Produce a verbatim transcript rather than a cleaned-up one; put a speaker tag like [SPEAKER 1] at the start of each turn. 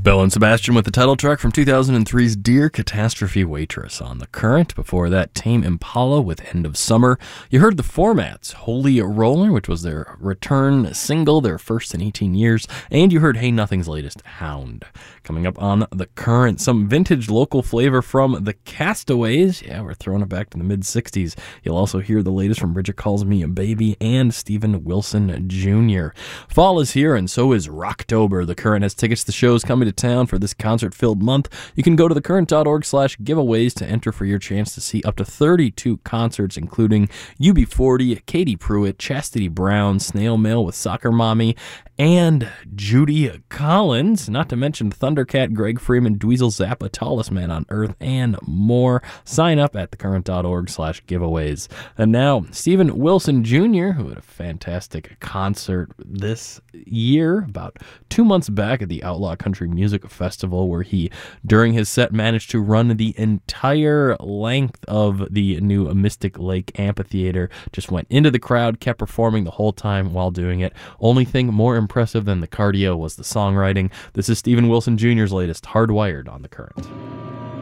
[SPEAKER 1] Belle and Sebastian with the title track from two thousand three's Dear Catastrophe Waitress on The Current. Before that, Tame Impala with End of Summer. You heard The Formats, Holy Roller, which was their return single, their first in eighteen years. And you heard Hey Nothing's latest, Hound. Coming up on The Current, some vintage local flavor from The Castaways. Yeah, we're throwing it back to the mid-sixties. You'll also hear the latest from Bridget Calls Me a Baby and Steven Wilson Junior Fall is here, and so is Rocktober. The Current has tickets to shows coming to town for this concert-filled month. You can go to thecurrent.org slash giveaways to enter for your chance to see up to thirty-two concerts, including U B forty, Katie Pruitt, Chastity Brown, Snail Mail with Soccer Mommy, and Judy Collins, not to mention Thundercat, Greg Freeman, Dweezil Zappa, Tallest Man on Earth, and more. Sign up at thecurrent.org slash giveaways. And now, Steven Wilson Junior, who had a fantastic concert this year, about two months back at the Outlaw Country Music Festival, where he, during his set, managed to run the entire length of the new Mystic Lake Amphitheater, just went into the crowd, kept performing the whole time while doing it. Only thing more impressive than the cardio was the songwriting. This is Steven Wilson Junior's latest, Hardwired on The Current.